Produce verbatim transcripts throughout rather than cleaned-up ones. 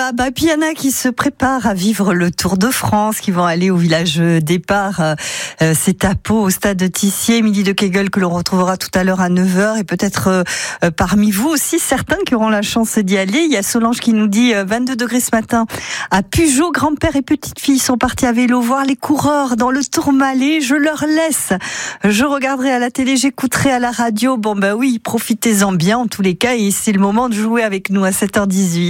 Voilà, bah, puis il y en a qui se préparent à vivre le Tour de France, qui vont aller au village départ, euh, c'est à Pau, au stade de Tissier, Midi de Kegel, que l'on retrouvera tout à l'heure à neuf heures, et peut-être euh, euh, parmi vous aussi, certains qui auront la chance d'y aller. Il y a Solange qui nous dit euh, vingt-deux degrés ce matin à Pugeot, grand-père et petite-fille sont partis à vélo voir les coureurs dans le Tourmalet, je leur laisse, je regarderai à la télé, j'écouterai à la radio, bon bah oui, profitez-en bien en tous les cas, et c'est le moment de jouer avec nous à sept heures dix-huit.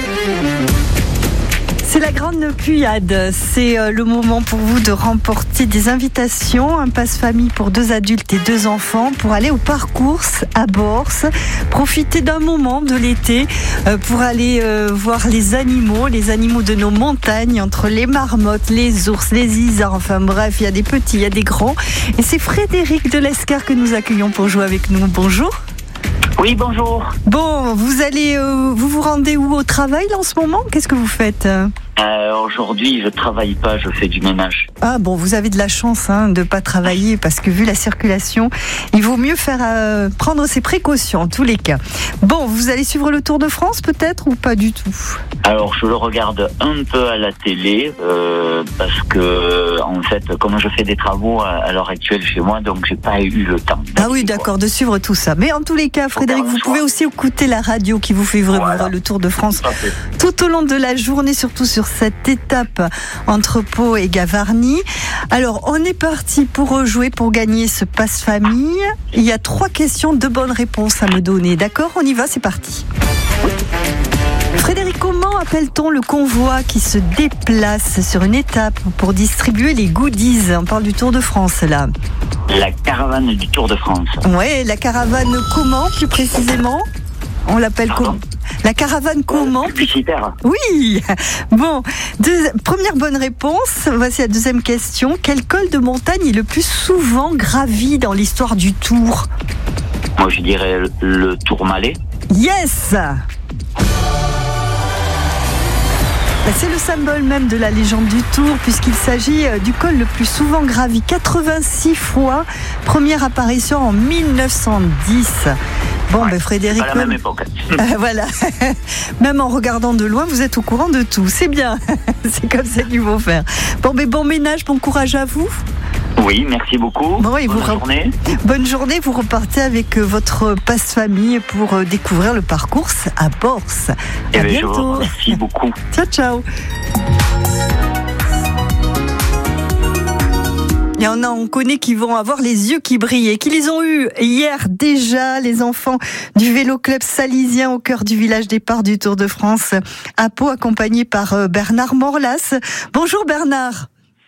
C'est la grande Puyade, c'est le moment pour vous de remporter des invitations, un passe-famille pour deux adultes et deux enfants pour aller au parcours à Borse, profiter d'un moment de l'été pour aller voir les animaux, les animaux de nos montagnes, entre les marmottes, les ours, les isards, enfin bref, il y a des petits, il y a des grands. Et c'est Frédéric de l'Escar que nous accueillons pour jouer avec nous. Bonjour. Oui, bonjour. Bon, vous allez, euh, vous vous rendez où au travail là, en ce moment ? Qu'est-ce que vous faites ? Euh, aujourd'hui, je travaille pas, je fais du ménage. Ah bon, vous avez de la chance hein, de pas travailler parce que vu la circulation, il vaut mieux faire euh, prendre ses précautions en tous les cas. Bon, vous allez suivre le Tour de France peut-être ou pas du tout ? Alors, je le regarde un peu à la télé euh, parce que en fait, comme je fais des travaux à, à l'heure actuelle chez moi, donc j'ai pas eu le temps. Ah oui, d'accord, de suivre tout ça. Mais en tous les cas, Frédéric, vous pouvez aussi écouter la radio qui vous fait vivre voilà. le Tour de France tout au long de la journée, surtout sur cette étape entre Pau et Gavarnie. Alors, on est parti pour jouer, pour gagner ce passe-famille. Il y a trois questions, deux bonnes réponses à me donner. D'accord ? On y va, c'est parti. Frédéric, comment appelle-t-on le convoi qui se déplace sur une étape pour distribuer les goodies ? On parle du Tour de France, là. La caravane du Tour de France. Oui, la caravane comment, plus précisément ? On l'appelle comment ? La caravane comment ? Publicitaire. Oui. Bon, deux, première bonne réponse. Voici la deuxième question. Quel col de montagne est le plus souvent gravi dans l'histoire du Tour ? Moi, je dirais le, le Tourmalet. Yes ! C'est le symbole même de la légende du Tour puisqu'il s'agit du col le plus souvent gravi, quatre-vingt-six fois. Première apparition en mille neuf cent dix. Bon, ouais, ben Frédéric, c'est pas la même époque. Euh, voilà. Même en regardant de loin, vous êtes au courant de tout. C'est bien. C'est comme ça qu'il faut faire. Bon, mais bon ménage, bon courage à vous. Oui, merci beaucoup. Bon, et Bonne vous journée. Bonne journée. Vous repartez avec votre passe-famille pour découvrir le parcours à Borse. Et à bien, bientôt. Je vous remercie beaucoup. Ciao, ciao. Il y en a, on connaît, qui vont avoir les yeux qui brillent et qui les ont eus hier déjà, les enfants du Vélo Club Salisien au cœur du village départ du Tour de France à Pau, accompagnés par Bernard Morlas. Bonjour Bernard.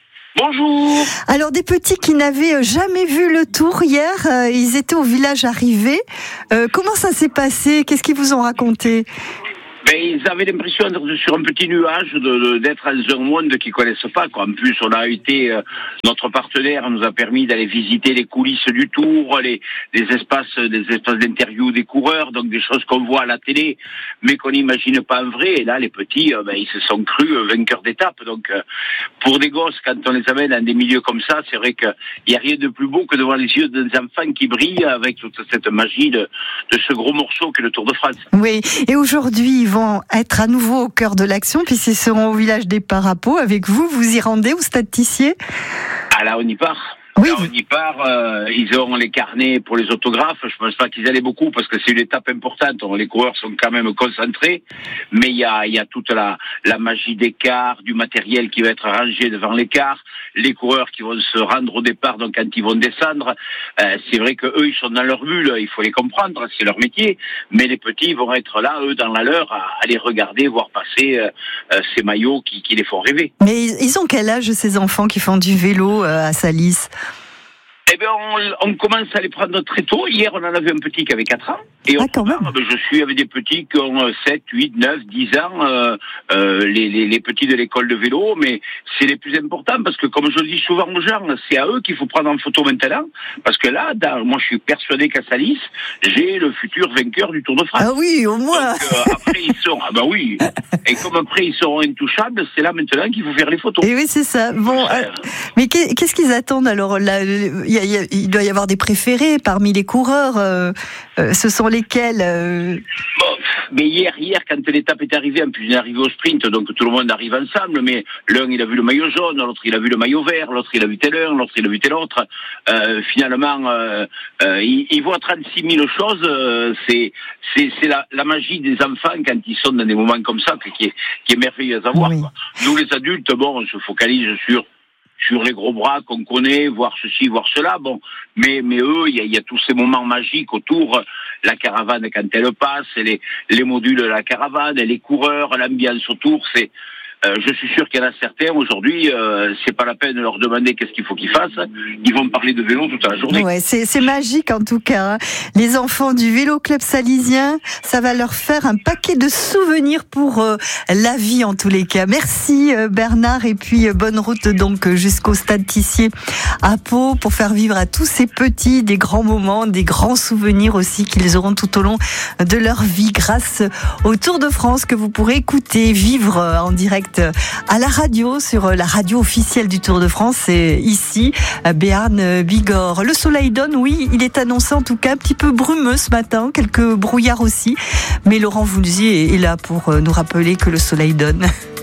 Bonjour. Alors des petits qui n'avaient jamais vu le Tour hier, euh, ils étaient au village arrivé. Euh, comment ça s'est passé ? Qu'est-ce qu'ils vous ont raconté ? Ben, ils avaient l'impression d'être sur un petit nuage, de, de, d'être dans un monde qu'ils connaissent pas, quoi. En plus, on a été, euh, notre partenaire nous a permis d'aller visiter les coulisses du Tour, les, les espaces, des espaces d'interview des coureurs, donc des choses qu'on voit à la télé, mais qu'on n'imagine pas en vrai. Et là, les petits, euh, ben, ils se sont crus euh, vainqueurs d'étape. Donc, euh, pour des gosses, quand on les amène dans des milieux comme ça, c'est vrai qu'il n'y a rien de plus beau que de voir les yeux des enfants qui brillent avec toute cette magie de, de ce gros morceau qu'est le Tour de France. Oui, et aujourd'hui, ils vont être à nouveau au cœur de l'action, puisqu'ils seront au village départ à Pau avec vous. Vous y rendez au stade Tissier ? Ah là, on y part. Oui. Là, on y part. Euh, ils auront les carnets pour les autographes. Je pense pas qu'ils allaient beaucoup parce que c'est une étape importante. Les coureurs sont quand même concentrés, mais il y a, il y a toute la, la magie des cars, du matériel qui va être rangé devant les cars, les coureurs qui vont se rendre au départ. Donc quand ils vont descendre, euh, c'est vrai que eux ils sont dans leur bulle. Il faut les comprendre, c'est leur métier. Mais les petits vont être là, eux, dans la leur, à, à les regarder, voir passer euh, euh, ces maillots qui, qui les font rêver. Mais ils ont quel âge ces enfants qui font du vélo euh, à Salis ? Eh bien, on, on commence à les prendre très tôt. Hier, on en avait un petit qui avait quatre ans. Et ah, quand même. Je suis avec des petits qui ont sept, huit, neuf, dix ans, euh, euh, les, les, les petits de l'école de vélo, mais c'est les plus importants parce que, comme je le dis souvent aux gens, c'est à eux qu'il faut prendre en photo maintenant, parce que là, dans, moi je suis persuadé qu'à Salis, j'ai le futur vainqueur du Tour de France. Ah oui, au moins. Donc, euh, après, ils seront, ah bah oui, et comme après ils seront intouchables, c'est là maintenant qu'il faut faire les photos. Et oui, c'est ça. Bon, euh, mais qu'est-ce qu'ils attendent alors là ? Il y a y a, il doit y avoir des préférés parmi les coureurs. Euh, euh, ce sont lesquels euh... Bon, mais hier, hier, quand l'étape est arrivée, en plus il est arrivé au sprint, donc tout le monde arrive ensemble, mais l'un il a vu le maillot jaune, l'autre il a vu le maillot vert, l'autre il a vu tel un, l'autre il a vu tel autre. Euh, finalement, euh, euh, il, il voit trente-six mille choses. Euh, c'est c'est, c'est la, la magie des enfants quand ils sont dans des moments comme ça, qui est, qui est merveilleuse à voir. Oui. Quoi. Nous les adultes, bon, on se focalise sur sur les gros bras qu'on connaît, voir ceci, voir cela, bon, mais mais eux, il y a, y a tous ces moments magiques autour, la caravane quand elle passe, les les modules de la caravane, les coureurs, l'ambiance autour, c'est Euh, je suis sûr qu'il y en a certains aujourd'hui, euh, c'est pas la peine de leur demander qu'est-ce qu'il faut qu'ils fassent. Ils vont me parler de vélo toute la journée. Ouais, c'est, c'est magique en tout cas. Hein. Les enfants du Vélo Club Salisien, ça va leur faire un paquet de souvenirs pour euh, la vie en tous les cas. Merci euh, Bernard et puis euh, bonne route donc jusqu'au stade Tissier à Pau pour faire vivre à tous ces petits des grands moments, des grands souvenirs aussi qu'ils auront tout au long de leur vie grâce au Tour de France que vous pourrez écouter, vivre en direct à la radio, sur la radio officielle du Tour de France, c'est ici, Béarn Bigorre. Le soleil donne, oui, il est annoncé en tout cas un petit peu brumeux ce matin, quelques brouillards aussi, mais Laurent Voulzy est là pour nous rappeler que le soleil donne.